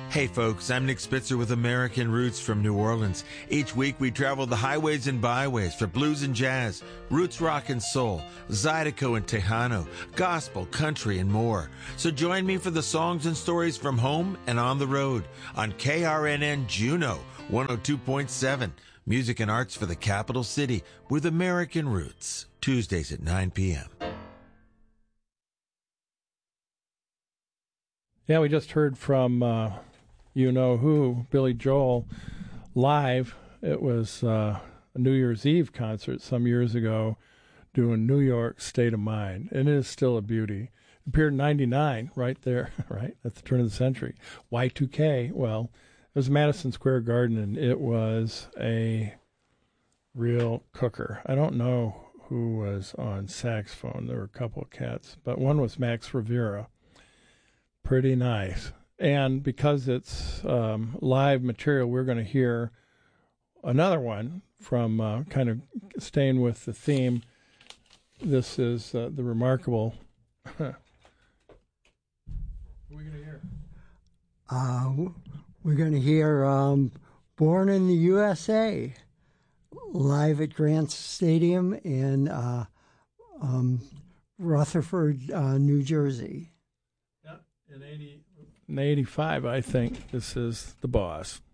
Hey folks, I'm Nick Spitzer with American Roots from New Orleans. Each week we travel the highways and byways for blues and jazz, roots rock and soul, Zydeco and Tejano, gospel, country, and more. So join me for the songs and stories from home and on the road on KRNN Juneau 102.7. Music and arts for the capital city with American Roots. Tuesdays at 9 p.m. Yeah, we just heard from you know who, Billy Joel, live. It was a New Year's Eve concert some years ago doing New York State of Mind, and it is still a beauty. It appeared in 99, right there, right at the turn of the century. Y2K, well, it was Madison Square Garden, and it was a real cooker. I don't know who was on saxophone. There were a couple of cats, but one was Max Rivera. Pretty nice. And because it's live material, we're going to hear another one from kind of staying with the theme. This is the remarkable. What are we going to hear? We're going to hear Born in the USA, live at Grant Stadium in Rutherford, New Jersey. Yeah, in 85, I think. This is The Boss.